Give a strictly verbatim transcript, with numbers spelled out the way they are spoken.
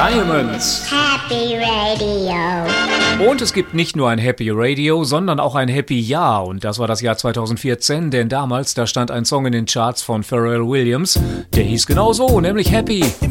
Diamonds. Happy Radio. Und es gibt nicht nur ein Happy Radio, sondern auch ein Happy Jahr. Und das war das Jahr zweitausendvierzehn, denn damals, da stand ein Song in den Charts von Pharrell Williams. Der hieß genau so, nämlich Happy.